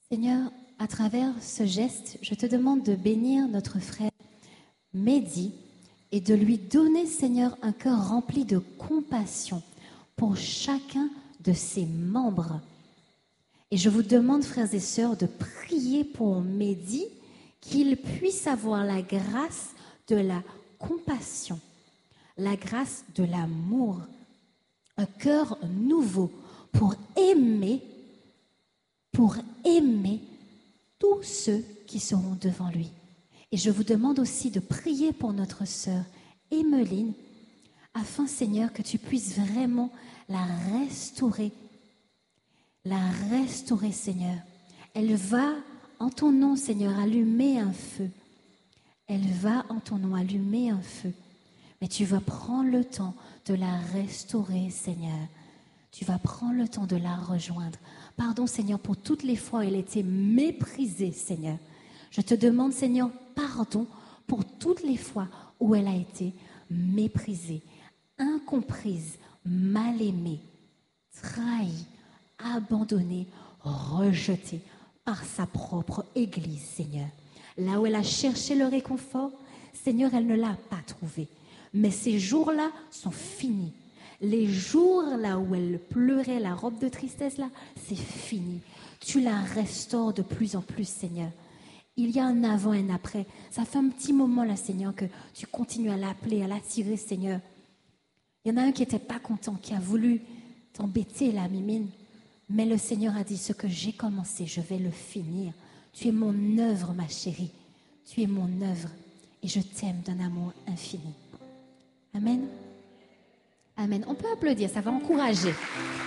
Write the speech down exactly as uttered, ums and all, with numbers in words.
Seigneur, à travers ce geste, je te demande de bénir notre frère Mehdi et de lui donner, Seigneur, un cœur rempli de compassion pour chacun de ses membres. Et je vous demande, frères et sœurs, de prier pour Mehdi, qu'il puisse avoir la grâce de la compassion, la grâce de l'amour, un cœur nouveau pour aimer, pour aimer tous ceux qui seront devant lui. Et je vous demande aussi de prier pour notre sœur Emmeline, afin, Seigneur, que tu puisses vraiment la restaurer, la restaurer, Seigneur. Elle va, en ton nom, Seigneur, allumer un feu. Elle va, en ton nom, allumer un feu. Mais tu vas prendre le temps de la restaurer, Seigneur. Tu vas prendre le temps de la rejoindre. Pardon, Seigneur, pour toutes les fois où elle a été méprisée, Seigneur. Je te demande, Seigneur, pardon pour toutes les fois où elle a été méprisée, incomprise, mal aimée, trahie, abandonnée, rejetée par sa propre Église, Seigneur. Là où elle a cherché le réconfort, Seigneur, elle ne l'a pas trouvé. Mais ces jours-là sont finis. Les jours là où elle pleurait, la robe de tristesse là, c'est fini. Tu la restaures de plus en plus, Seigneur. Il y a un avant et un après. Ça fait un petit moment là, Seigneur, que tu continues à l'appeler, à l'attirer, Seigneur. Il y en a un qui n'était pas content, qui a voulu t'embêter là, Mimine. Mais le Seigneur a dit, ce que j'ai commencé, je vais le finir. Tu es mon œuvre, ma chérie. Tu es mon œuvre. Et je t'aime d'un amour infini. Amen. Amen. On peut applaudir, ça va encourager.